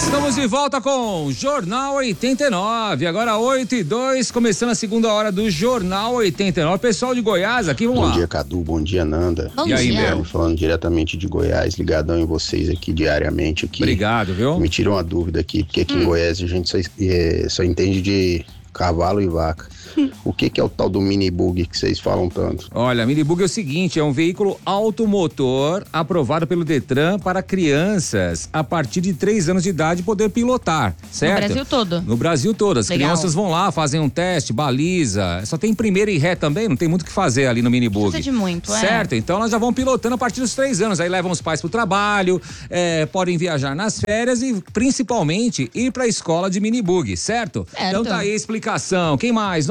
Estamos de volta com Jornal 89, agora 8h02, começando a segunda hora do Jornal 89. Pessoal de Goiás, aqui, vamos lá. Bom dia, Cadu, bom dia, Nanda. Bom dia. E aí, meu? Falando diretamente de Goiás, ligadão em vocês aqui diariamente. Aqui. Obrigado, viu? Me tira uma dúvida aqui, porque aqui em Goiás a gente só entende de cavalo e vaca. O que é o tal do minibug que vocês falam tanto? Olha, minibug é o seguinte, é um veículo automotor aprovado pelo Detran para crianças a partir de 3 anos de idade poder pilotar, certo? No Brasil todo? No Brasil todo. As Legal. crianças vão lá, fazem um teste, baliza. Só tem primeira e ré também, não tem muito o que fazer ali no minibug. Precisa de muito, certo? Então elas já vão pilotando a partir dos 3 anos. Aí levam os pais pro trabalho, podem viajar nas férias e principalmente ir pra escola de minibug, certo? Então tá aí a explicação. Quem mais?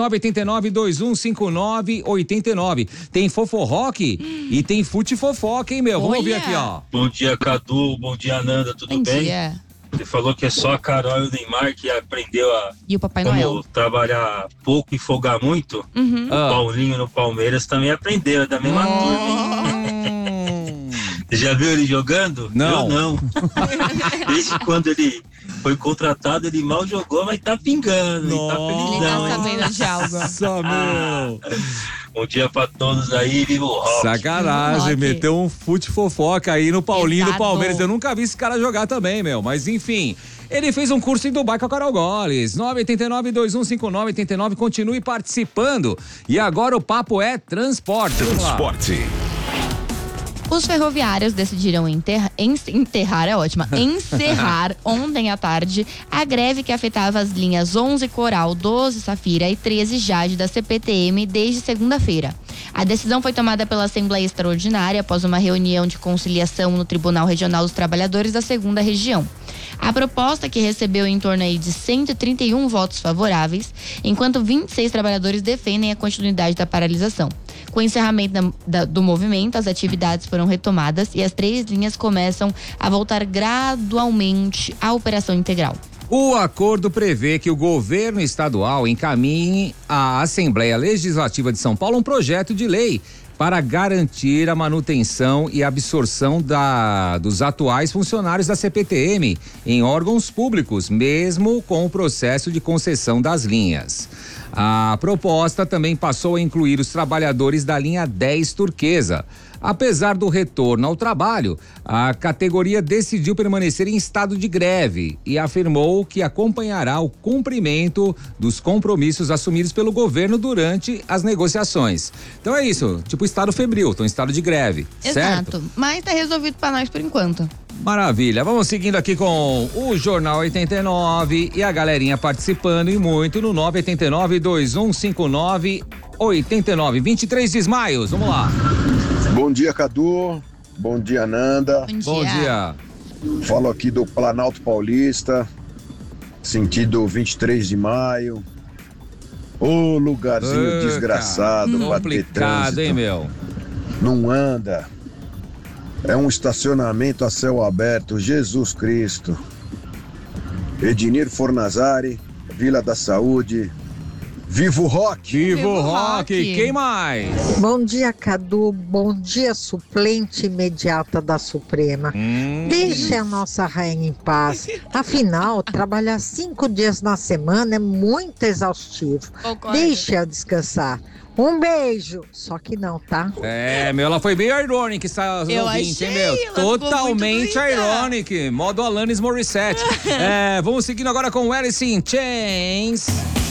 989-2159-89. Tem Foforock e tem Fute Fofoca, hein, meu? Vamos ouvir aqui, ó. Bom dia, Cadu. Bom dia, Nanda. Tudo bem? Dia. Você falou que é só a Carol e o Neymar que aprendeu E o Papai como Noel. trabalhar pouco e folgar muito. O Paulinho no Palmeiras também aprendeu, é da mesma turma, hein? Você já viu ele jogando? Não. Eu não. Desde quando ele foi contratado, ele mal jogou, mas tá pingando. Ele tá felizão, Ele tá hein? sabendo de algo. Nossa, meu. Bom dia pra todos aí, viva o rock. Sacanagem, Rock. meteu um Fute Fofoca aí no Paulinho do Exato. Palmeiras. Eu nunca vi esse cara jogar também, meu. Mas enfim, ele fez um curso em Dubai com a Carol Goles. 989-2159-89. Continue participando. E agora o papo é transporte. Transporte. Os ferroviários decidiram encerrar ontem à tarde a greve que afetava as linhas 11 Coral, 12 Safira e 13 Jade da CPTM desde segunda-feira. A decisão foi tomada pela Assembleia Extraordinária após uma reunião de conciliação no Tribunal Regional dos Trabalhadores da 2ª Região. A proposta, que recebeu em torno aí de 131 votos favoráveis, enquanto 26 trabalhadores defendem a continuidade da paralisação. Com o encerramento do movimento, as atividades foram retomadas e as 3 linhas começam a voltar gradualmente à operação integral. O acordo prevê que o governo estadual encaminhe à Assembleia Legislativa de São Paulo um projeto de lei para garantir a manutenção e absorção dos atuais funcionários da CPTM em órgãos públicos, mesmo com o processo de concessão das linhas. A proposta também passou a incluir os trabalhadores da linha 10 Turquesa. Apesar do retorno ao trabalho, a categoria decidiu permanecer em estado de greve e afirmou que acompanhará o cumprimento dos compromissos assumidos pelo governo durante as negociações. Então é isso, tipo estado febril, estão em estado de greve, certo? Exato, mas tá resolvido pra nós por enquanto. Maravilha, vamos seguindo aqui com o Jornal 89 e a galerinha participando e muito no 989-2159-89. 23 de maio, vamos lá. Bom dia, Cadu. Bom dia, Nanda. Bom dia. Falo aqui do Planalto Paulista, sentido 23 de maio. Ô, lugarzinho desgraçado pra ter complicado, trânsito. hein, meu? Não anda. É um estacionamento a céu aberto, Jesus Cristo. Ednir Fornazari, Vila da Saúde. Viva o rock! Viva o rock! Quem mais? Bom dia, Cadu. Bom dia, suplente imediata da Suprema. Deixe a nossa rainha em paz. Afinal, trabalhar 5 dias na semana é muito exaustivo. Deixe-a descansar. Um beijo. Só que não, tá? É, meu, ela foi bem irônica, essa ouvinte, hein, meu? Totalmente irônica. Modo Alanis Morissette. Vamos seguindo agora com o Alice in Chains.